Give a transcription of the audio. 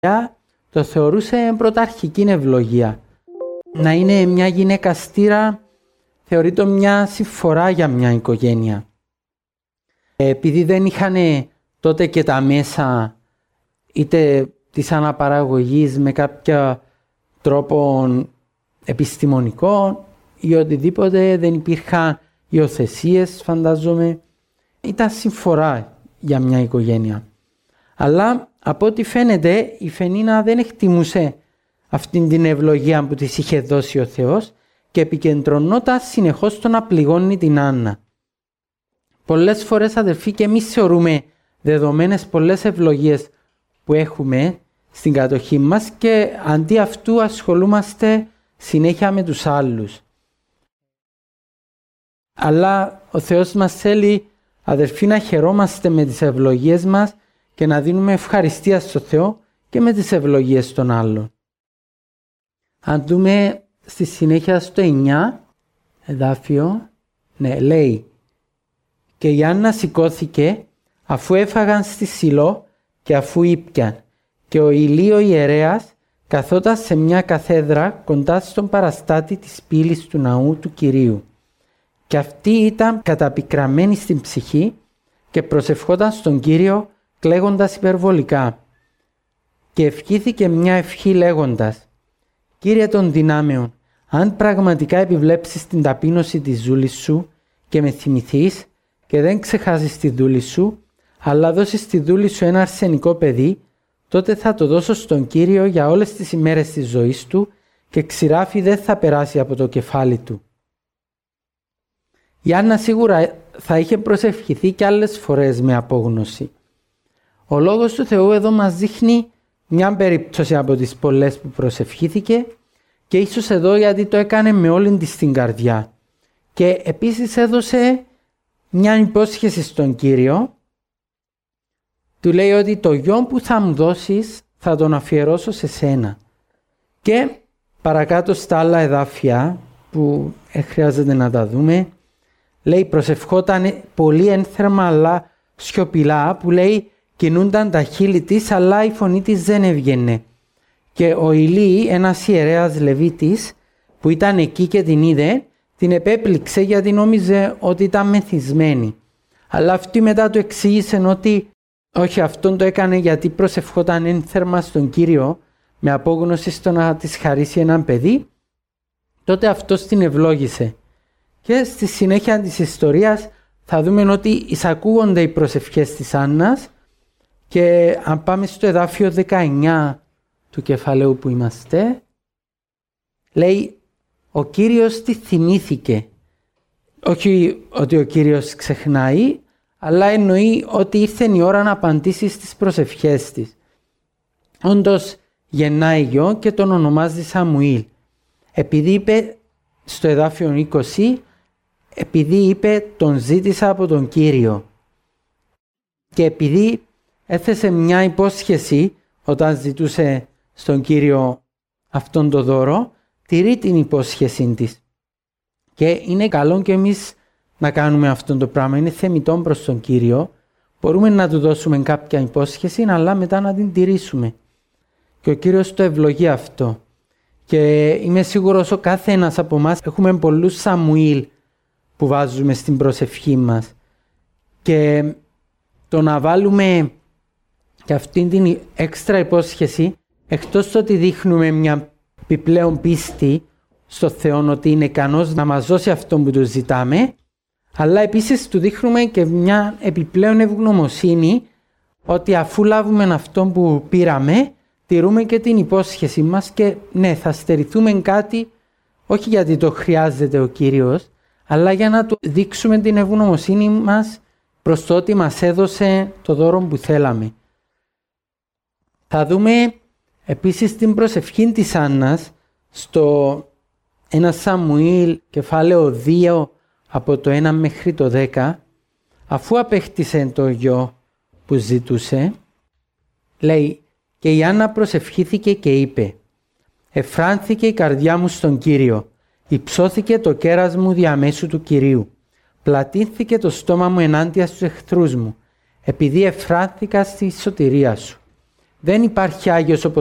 το θεωρούσε πρωταρχική ευλογία. Να είναι μια γυναίκα στήρα θεωρείται μια συμφορά για μια οικογένεια. Επειδή δεν είχαν τότε και τα μέσα είτε της αναπαραγωγής με κάποιο τρόπο επιστημονικό ή οτιδήποτε, δεν υπήρχαν υιοθεσίες, φαντάζομαι. Ήταν συμφορά για μια οικογένεια. Αλλά από ό,τι φαίνεται η Φενίνα δεν εκτιμούσε αυτήν την ευλογία που της είχε δώσει ο Θεός και επικεντρωνόταν συνεχώς στο να πληγώνει την Άννα. Πολλές φορές, αδελφοί, και εμείς θεωρούμε δεδομένες πολλές ευλογίες που έχουμε στην κατοχή μας και αντί αυτού ασχολούμαστε συνέχεια με τους άλλους. Αλλά ο Θεός μας θέλει, αδελφοί, να χαιρόμαστε με τις ευλογίες μας και να δίνουμε ευχαριστία στο Θεό και με τις ευλογίες των άλλων. Αν δούμε στη συνέχεια στο 9 εδάφιο, λέει «Και η Άννα σηκώθηκε αφού έφαγαν στη Σιλό και αφού ήπιαν και ο Ηλίο ιερέας καθόταν σε μια καθέδρα κοντά στον παραστάτη της πύλης του ναού του Κυρίου. Και αυτή ήταν καταπικραμένη στην ψυχή και προσευχόταν στον Κύριο κλαίγοντας υπερβολικά. Και ευχήθηκε μια ευχή λέγοντας «Κύριε των δυνάμεων, αν πραγματικά επιβλέψεις την ταπείνωση της δούλης σου και με θυμηθείς και δεν ξεχάσεις τη δούλη σου, αλλά δώσεις τη δούλη σου ένα αρσενικό παιδί, τότε θα το δώσω στον Κύριο για όλες τις ημέρες της ζωής του και ξηράφι δεν θα περάσει από το κεφάλι του». Η Άννα σίγουρα θα είχε προσευχηθεί και άλλες φορές με απόγνωση. Ο Λόγος του Θεού εδώ μας δείχνει μια περίπτωση από τις πολλές που προσευχήθηκε και ίσως εδώ γιατί το έκανε με όλη της την καρδιά. Και επίσης έδωσε μια υπόσχεση στον Κύριο. Του λέει ότι το γιο που θα μου δώσεις θα τον αφιερώσω σε σένα. Και παρακάτω στα άλλα εδάφια που χρειάζεται να τα δούμε, λέει προσευχόταν πολύ ένθερμα αλλά σιωπηλά, που λέει κινούνταν τα χείλη της αλλά η φωνή της δεν έβγαινε. Και ο Ηλί, ένας ιερέας Λεβίτης που ήταν εκεί και την είδε, την επέπληξε γιατί νόμιζε ότι ήταν μεθυσμένη. Αλλά αυτή μετά του εξήγησε ότι όχι, αυτόν το έκανε γιατί προσευχόταν ένθερμα στον Κύριο με απόγνωση στο να της χαρίσει έναν παιδί. Τότε αυτός την ευλόγησε. Και στη συνέχεια της ιστορίας θα δούμε ότι εισακούγονται οι προσευχές της Άννας και αν πάμε στο εδάφιο 19 του κεφαλαίου που είμαστε, λέει ο Κύριος τη θυμήθηκε. Όχι ότι ο Κύριος ξεχνάει, αλλά εννοεί ότι ήρθε η ώρα να απαντήσει στις προσευχές της. Όντως γεννάει γιο και τον ονομάζει Σαμουήλ. Επειδή είπε στο εδάφιο 20, επειδή είπε τον ζήτησα από τον Κύριο. Και επειδή έθεσε μια υπόσχεση όταν ζητούσε στον Κύριο αυτόν το δώρο, τηρεί την υπόσχεσή της. Και είναι καλό και εμείς να κάνουμε αυτό το πράγμα. Είναι θεμιτό προς τον Κύριο. Μπορούμε να του δώσουμε κάποια υπόσχεση, αλλά μετά να την τηρήσουμε. Και ο Κύριος το ευλογεί αυτό. Και είμαι σίγουρος ο κάθε ένας από εμάς έχουμε πολλούς Σαμουήλ που βάζουμε στην προσευχή μας. Και το να βάλουμε και αυτήν την έξτρα υπόσχεση, εκτός το ότι δείχνουμε μια επιπλέον πίστη στο Θεό ότι είναι ικανός να μας δώσει αυτό που του ζητάμε, αλλά επίσης του δείχνουμε και μια επιπλέον ευγνωμοσύνη ότι αφού λάβουμε αυτό που πήραμε, τηρούμε και την υπόσχεση μας και ναι, θα στερηθούμε κάτι, όχι γιατί το χρειάζεται ο Κύριος, αλλά για να του δείξουμε την ευγνωμοσύνη μας προς το ότι μας έδωσε το δώρο που θέλαμε. Θα δούμε επίσης την προσευχή της Άννας στο 1 Σαμουήλ κεφάλαιο 2 από το 1 μέχρι το 10, αφού απέκτησε το γιο που ζητούσε, λέει «Και η Άννα προσευχήθηκε και είπε «Εφράνθηκε η καρδιά μου στον Κύριο, υψώθηκε το κέρας μου διαμέσου του Κυρίου, πλατήθηκε το στόμα μου ενάντια στους εχθρούς μου, επειδή εφράνθηκα στη σωτηρία σου. Δεν υπάρχει Άγιος όπως